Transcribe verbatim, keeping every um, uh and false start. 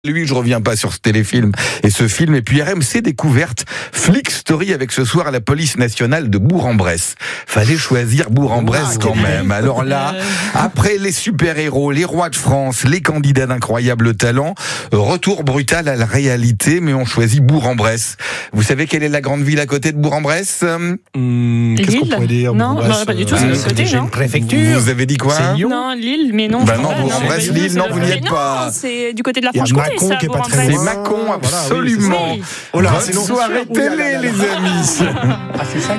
Lui, je reviens pas sur ce téléfilm et ce film. Et puis R M C Découverte, Flick Story avec ce soir la police nationale de Bourg-en-Bresse. Fallait choisir Bourg-en-Bresse quand même. Alors là, après les super-héros, les rois de France, les candidats d'incroyable talent, retour brutal à la réalité, mais on choisit Bourg-en-Bresse. Vous savez quelle est la grande ville à côté de Bourg-en-Bresse ? Hum, Qu'est-ce qu'on pourrait dire? Non, non, pas du tout, c'est de l'autre côté, J'ai non une préfecture. Vous avez dit quoi ? C'est Lyon. Non, Lille, mais non. Bah je non, crois pas, Bourg-en-Bresse, pas du tout, Lille, non, c'est vous le- n'y êtes Mais pas. Non, c'est du côté de la Il y a Franche-Comté, Mâcon ça, qui est pas très Bourg-en-Bresse. C'est loin. Mâcon, Voilà, oui, absolument. c'est ça. Oh là, Bonne c'est long. soirée Ouh là là télé, là là. les amis. Ah, c'est ça